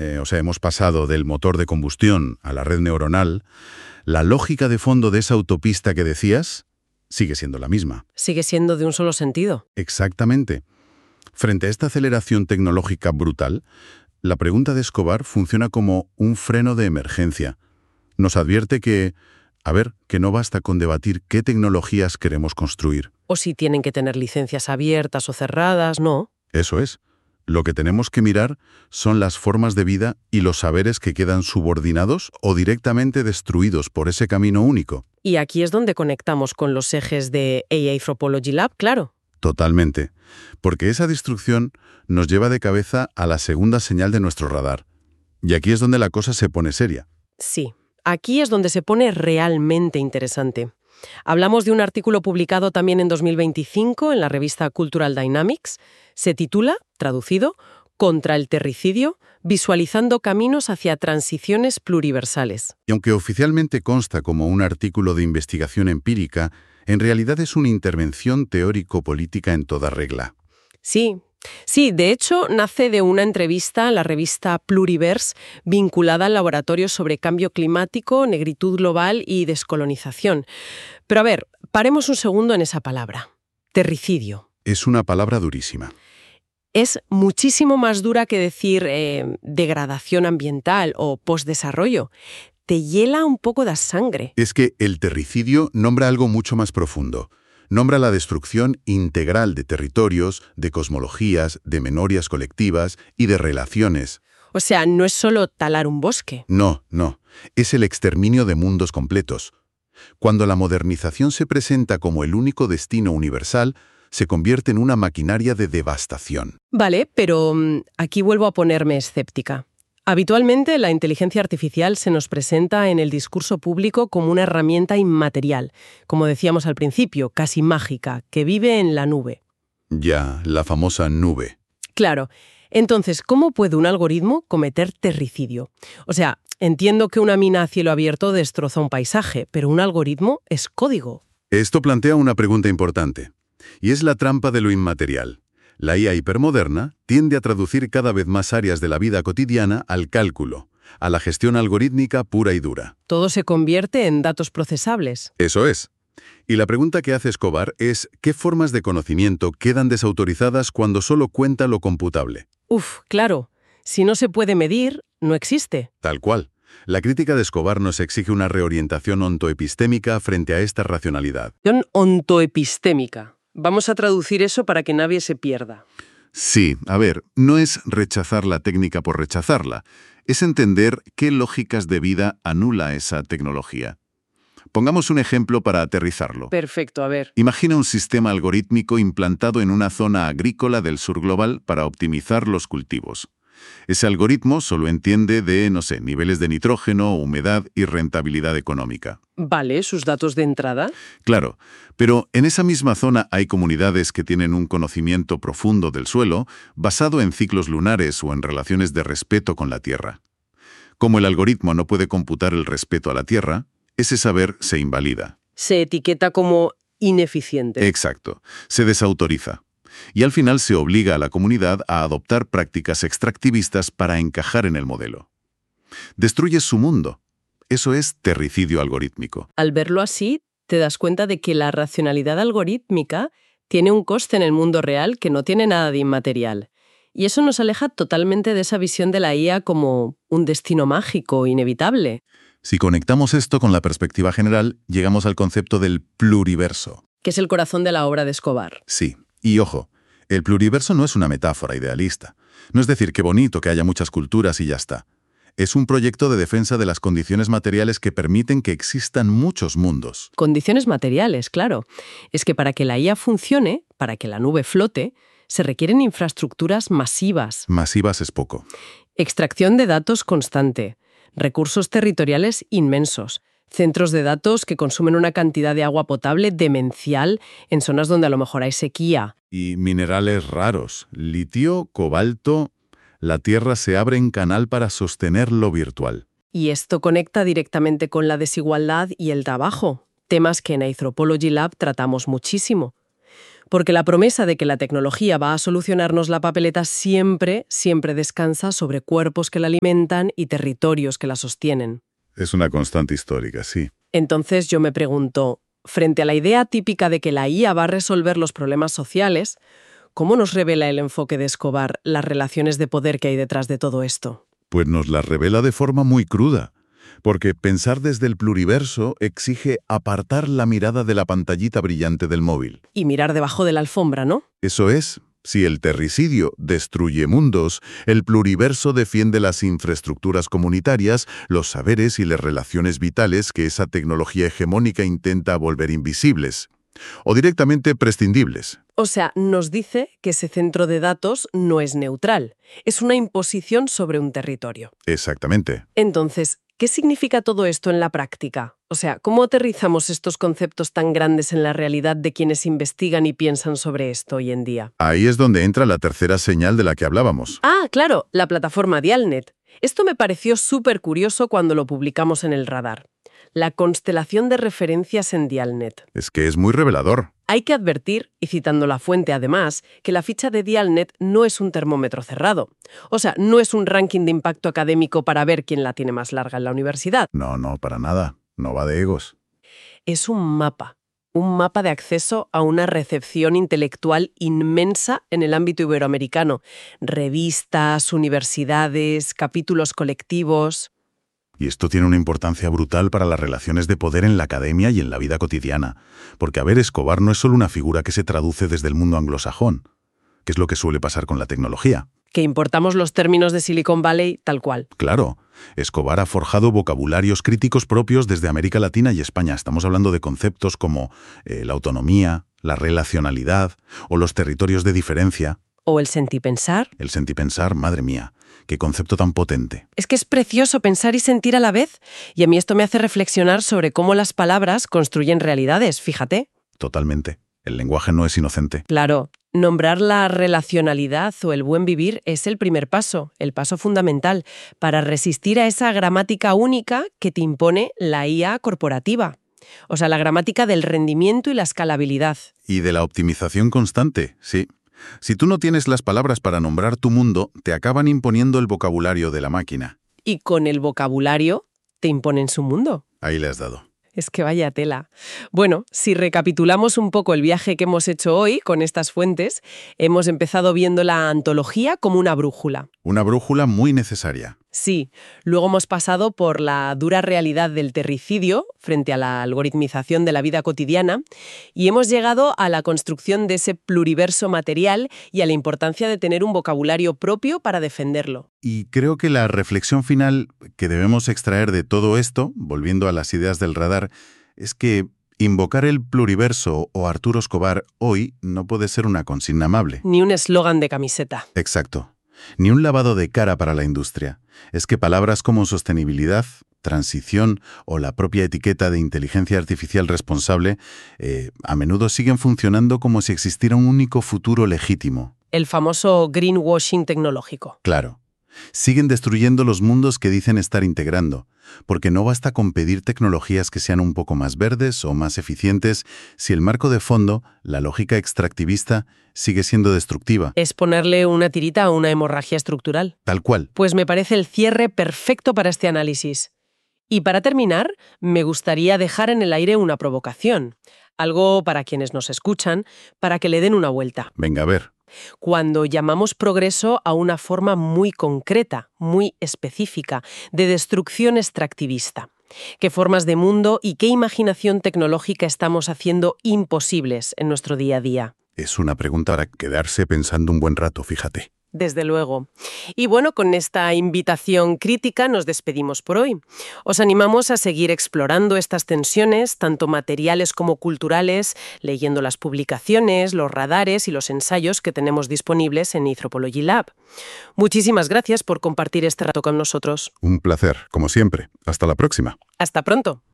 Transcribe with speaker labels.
Speaker 1: o sea, hemos pasado del motor de combustión a la red neuronal, la lógica de fondo de esa autopista que decías sigue siendo la misma.
Speaker 2: Sigue siendo de un solo sentido.
Speaker 1: Exactamente. Frente a esta aceleración tecnológica brutal, la pregunta de Escobar funciona como un freno de emergencia. Nos advierte que no basta con debatir qué tecnologías queremos construir.
Speaker 2: O si tienen que tener licencias abiertas o cerradas, no.
Speaker 1: Eso es. Lo que tenemos que mirar son las formas de vida y los saberes que quedan subordinados o directamente destruidos por ese camino único.
Speaker 2: Y aquí es donde conectamos con los ejes de AI Anthropology Lab, claro.
Speaker 1: Totalmente. Porque esa destrucción nos lleva de cabeza a la segunda señal de nuestro radar. Y aquí es donde la cosa se pone seria.
Speaker 2: Sí, aquí es donde se pone realmente interesante. Hablamos de un artículo publicado también en 2025 en la revista Cultural Dynamics. Se titula, traducido, Contra el terricidio, visualizando caminos hacia transiciones pluriversales.
Speaker 1: Y aunque oficialmente consta como un artículo de investigación empírica, en realidad es una intervención teórico-política en toda regla.
Speaker 2: Sí, de hecho, nace de una entrevista en la revista Pluriverse vinculada al laboratorio sobre cambio climático, negritud global y descolonización. Pero a ver, paremos un segundo en esa palabra. Terricidio.
Speaker 1: Es una palabra durísima.
Speaker 2: Es muchísimo más dura que decir degradación ambiental o postdesarrollo. Te hiela un poco de sangre.
Speaker 1: Es que el terricidio nombra algo mucho más profundo. Nombra la destrucción integral de territorios, de cosmologías, de memorias colectivas y de relaciones.
Speaker 2: O sea, no es solo talar un bosque.
Speaker 1: No. Es el exterminio de mundos completos. Cuando la modernización se presenta como el único destino universal, se convierte en una maquinaria de devastación.
Speaker 2: Vale, pero aquí vuelvo a ponerme escéptica. Habitualmente, la inteligencia artificial se nos presenta en el discurso público como una herramienta inmaterial, como decíamos al principio, casi mágica, que vive en la nube.
Speaker 1: Ya, la famosa nube.
Speaker 2: Claro. Entonces, ¿cómo puede un algoritmo cometer terricidio? O sea, entiendo que una mina a cielo abierto destroza un paisaje, pero un algoritmo es código.
Speaker 1: Esto plantea una pregunta importante, y es la trampa de lo inmaterial. La IA hipermoderna tiende a traducir cada vez más áreas de la vida cotidiana al cálculo, a la gestión algorítmica pura y dura.
Speaker 2: Todo se convierte en datos procesables.
Speaker 1: Eso es. Y la pregunta que hace Escobar es ¿qué formas de conocimiento quedan desautorizadas cuando solo cuenta lo computable?
Speaker 2: Claro. Si no se puede medir, no existe.
Speaker 1: Tal cual. La crítica de Escobar nos exige una reorientación ontoepistémica frente a esta racionalidad.
Speaker 2: Ontoepistémica. Vamos a traducir eso para que nadie se pierda.
Speaker 1: Sí, no es rechazar la técnica por rechazarla, es entender qué lógicas de vida anula esa tecnología. Pongamos un ejemplo para aterrizarlo.
Speaker 2: Perfecto, a ver.
Speaker 1: Imagina un sistema algorítmico implantado en una zona agrícola del sur global para optimizar los cultivos. Ese algoritmo solo entiende de, niveles de nitrógeno, humedad y rentabilidad económica.
Speaker 2: Vale, sus datos de entrada.
Speaker 1: Claro, pero en esa misma zona hay comunidades que tienen un conocimiento profundo del suelo basado en ciclos lunares o en relaciones de respeto con la Tierra. Como el algoritmo no puede computar el respeto a la Tierra, ese saber se invalida.
Speaker 2: Se etiqueta como ineficiente.
Speaker 1: Exacto, se desautoriza. Y al final se obliga a la comunidad a adoptar prácticas extractivistas para encajar en el modelo. Destruye su mundo. Eso es terricidio algorítmico.
Speaker 2: Al verlo así, te das cuenta de que la racionalidad algorítmica tiene un coste en el mundo real que no tiene nada de inmaterial. Y eso nos aleja totalmente de esa visión de la IA como un destino mágico, inevitable.
Speaker 1: Si conectamos esto con la perspectiva general, llegamos al concepto del pluriverso.
Speaker 2: Que es el corazón de la obra de Escobar.
Speaker 1: Sí. Y ojo, el pluriverso no es una metáfora idealista. No es decir, qué bonito que haya muchas culturas y ya está. Es un proyecto de defensa de las condiciones materiales que permiten que existan muchos mundos.
Speaker 2: Condiciones materiales, claro. Es que para que la IA funcione, para que la nube flote, se requieren infraestructuras masivas.
Speaker 1: Masivas es poco.
Speaker 2: Extracción de datos constante. Recursos territoriales inmensos. Centros de datos que consumen una cantidad de agua potable demencial en zonas donde a lo mejor hay sequía.
Speaker 1: Y minerales raros, litio, cobalto. La Tierra se abre en canal para sostener lo virtual.
Speaker 2: Y esto conecta directamente con la desigualdad y el trabajo, temas que en Anthropology Lab tratamos muchísimo. porque la promesa de que la tecnología va a solucionarnos la papeleta siempre descansa sobre cuerpos que la alimentan y territorios que la sostienen.
Speaker 1: Es una constante histórica, sí.
Speaker 2: Entonces yo me pregunto, frente a la idea típica de que la IA va a resolver los problemas sociales, ¿cómo nos revela el enfoque de Escobar las relaciones de poder que hay detrás de todo esto?
Speaker 1: Pues nos la revela de forma muy cruda, porque pensar desde el pluriverso exige apartar la mirada de la pantallita brillante del móvil.
Speaker 2: Y mirar debajo de la alfombra, ¿no?
Speaker 1: Eso es, si el terricidio destruye mundos, el pluriverso defiende las infraestructuras comunitarias, los saberes y las relaciones vitales que esa tecnología hegemónica intenta volver invisibles, o directamente prescindibles.
Speaker 2: O sea, nos dice que ese centro de datos no es neutral, es una imposición sobre un territorio.
Speaker 1: Exactamente.
Speaker 2: Entonces, ¿qué significa todo esto en la práctica? O sea, ¿cómo aterrizamos estos conceptos tan grandes en la realidad de quienes investigan y piensan sobre esto hoy en día?
Speaker 1: Ahí es donde entra la tercera señal de la que hablábamos.
Speaker 2: Ah, claro, la plataforma Dialnet. Esto me pareció súper curioso cuando lo publicamos en el radar. La constelación de referencias en Dialnet.
Speaker 1: Es que es muy revelador.
Speaker 2: Hay que advertir, y citando la fuente además, que la ficha de Dialnet no es un termómetro cerrado. O sea, no es un ranking de impacto académico para ver quién la tiene más larga en la universidad.
Speaker 1: No, para nada. No va de egos.
Speaker 2: Es un mapa de acceso a una recepción intelectual inmensa en el ámbito iberoamericano. Revistas, universidades, capítulos colectivos.
Speaker 1: Y esto tiene una importancia brutal para las relaciones de poder en la academia y en la vida cotidiana. Porque, Escobar no es solo una figura que se traduce desde el mundo anglosajón, que es lo que suele pasar con la tecnología.
Speaker 2: Que importamos los términos de Silicon Valley tal cual.
Speaker 1: Claro, Escobar ha forjado vocabularios críticos propios desde América Latina y España. Estamos hablando de conceptos como la autonomía, la relacionalidad o los territorios de diferencia.
Speaker 2: O el sentipensar.
Speaker 1: El sentipensar, madre mía, qué concepto tan potente.
Speaker 2: Es que es precioso pensar y sentir a la vez. Y a mí esto me hace reflexionar sobre cómo las palabras construyen realidades, fíjate.
Speaker 1: Totalmente. El lenguaje no es inocente.
Speaker 2: Claro, nombrar la relacionalidad o el buen vivir es el primer paso, el paso fundamental, para resistir a esa gramática única que te impone la IA corporativa. O sea, la gramática del rendimiento y la escalabilidad.
Speaker 1: Y de la optimización constante, sí. Si tú no tienes las palabras para nombrar tu mundo, te acaban imponiendo el vocabulario de la máquina.
Speaker 2: Y con el vocabulario te imponen su mundo.
Speaker 1: Ahí le has dado.
Speaker 2: Es que vaya tela. Bueno, si recapitulamos un poco el viaje que hemos hecho hoy con estas fuentes, hemos empezado viendo la antología como una brújula.
Speaker 1: Una brújula muy necesaria.
Speaker 2: Sí, luego hemos pasado por la dura realidad del terricidio frente a la algoritmización de la vida cotidiana y hemos llegado a la construcción de ese pluriverso material y a la importancia de tener un vocabulario propio para defenderlo.
Speaker 1: Y creo que la reflexión final que debemos extraer de todo esto, volviendo a las ideas del radar, es que invocar el pluriverso o Arturo Escobar hoy no puede ser una consigna amable.
Speaker 2: Ni un eslogan de camiseta.
Speaker 1: Exacto. Ni un lavado de cara para la industria. Es que palabras como sostenibilidad, transición o la propia etiqueta de inteligencia artificial responsable a menudo siguen funcionando como si existiera un único futuro legítimo.
Speaker 2: El famoso greenwashing tecnológico.
Speaker 1: Claro. Siguen destruyendo los mundos que dicen estar integrando, porque no basta con pedir tecnologías que sean un poco más verdes o más eficientes si el marco de fondo, la lógica extractivista, sigue siendo destructiva.
Speaker 2: Es ponerle una tirita a una hemorragia estructural.
Speaker 1: Tal cual.
Speaker 2: Pues me parece el cierre perfecto para este análisis. Y para terminar, me gustaría dejar en el aire una provocación. Algo para quienes nos escuchan, para que le den una vuelta.
Speaker 1: Venga, a ver.
Speaker 2: Cuando llamamos progreso a una forma muy concreta, muy específica, de destrucción extractivista. ¿Qué formas de mundo y qué imaginación tecnológica estamos haciendo imposibles en nuestro día a día?
Speaker 1: Es una pregunta para quedarse pensando un buen rato, fíjate.
Speaker 2: Desde luego. Y bueno, con esta invitación crítica nos despedimos por hoy. Os animamos a seguir explorando estas tensiones, tanto materiales como culturales, leyendo las publicaciones, los radares y los ensayos que tenemos disponibles en Anthropology Lab. Muchísimas gracias por compartir este rato con nosotros.
Speaker 1: Un placer, como siempre. Hasta la próxima.
Speaker 2: Hasta pronto.